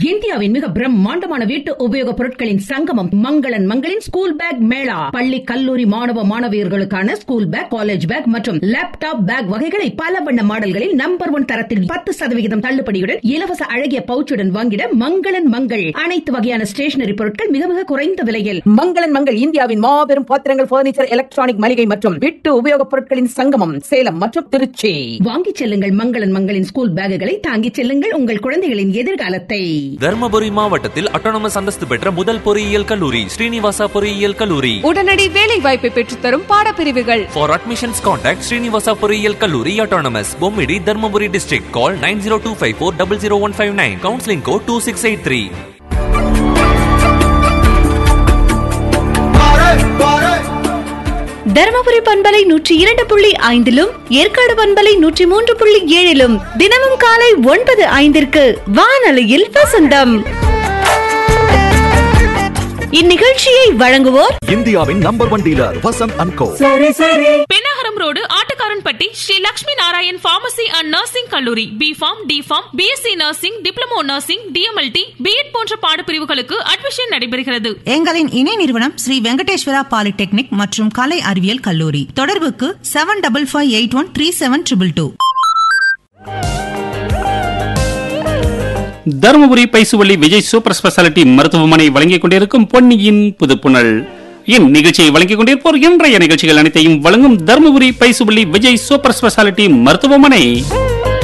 இந்தியாவின் மிக பிரம்மாண்டமான வீட்டு உபயோகப் பொருட்களின் சங்கமம் மங்களன் மங்களின் ஸ்கூல் பேக் மேளா. பள்ளி கல்லூரி மாணவ மாணவியர்களுக்கான ஸ்கூல் பேக், காலேஜ் பேக் மற்றும் லேப்டாப் பேக் வகைகளை பல வண்ண மாடல்களில் நம்பர் 1 தரத்தில் 10% தள்ளுபடியுடன் இலவச அழகிய பவுச்சுடன் வாங்கிட மங்களன் மங்கள். அனைத்து வகையான ஸ்டேஷனரி பொருட்கள் மிக மிக குறைந்த விலையில். மங்களன் மங்கள் இந்தியாவின் மாபெரும் பாத்திரங்கள், பர்னிச்சர், எலக்ட்ரானிக் மளிகை மற்றும் வீட்டு உபயோகப் பொருட்களின் சங்கமம் சேலம் மற்றும் திருச்சி. வாங்கிச் செல்லுங்கள் மங்களன் மங்களின் ஸ்கூல் பேக்குகளை, தாங்கிச் செல்லுங்கள் உங்கள் குழந்தைகளின் எதிர்காலத்தை. தர்மபுரி மாவட்டத்தில் அட்டானமஸ் அந்தஸ்து பெற்ற முதல் பொறியியல் கல்லூரி ஸ்ரீனிவாசா பொறியியல் கல்லூரி. உடனடி வேலை வாய்ப்பை பெற்றுத்தரும் பாடப்பிரிவுகள். For admissions contact ஸ்ரீனிவாசா பொறியியல் கல்லூரி autonomous, Bommidi, Dharmapuri district. Call 9025400159. Counseling code 2683. Dharmapuri பண்பலை 102.5 ஏற்காடு பண்பலை 103.7 தினமும் காலை 9:05 வானொலியில் வசந்தம். இந்நிகழ்ச்சியை வழங்குவோர் இந்தியாவின் number 1 dealer Vasanth and go. Pennagaram road Attukaranpatti Sri Lakshmi Narayan pharmacy and nursing கல்லூரி. B.Pharm, D.Pharm, BSc nursing, diploma nursing, DMLT, B.Ed போன்ற பாடப்பிரிவுகளுக்கு அட்மிஷன் நடைபெறுகிறது. எங்களின் இணை நிறுவனம் ஸ்ரீ வெங்கடேஸ்வரா பாலிடெக்னிக் மற்றும் கலை அறிவியல் கல்லூரி. தொடர்புக்கு 7558137222. தருமபுரி பைசுவள்ளி விஜய் சூப்பர் ஸ்பெஷாலிட்டி மருத்துவமனை வழங்கிக் கொண்டிருக்கும் பொன்னியின் புதுப்புணல் இந்நிகழ்ச்சியை வழங்கிக் கொண்டிருப்போர். இன்றைய நிகழ்ச்சிகள் அனைத்தையும் வழங்கும் தருமபுரி பைசுவள்ளி விஜய் சூப்பர் ஸ்பெஷாலிட்டி மருத்துவமனை.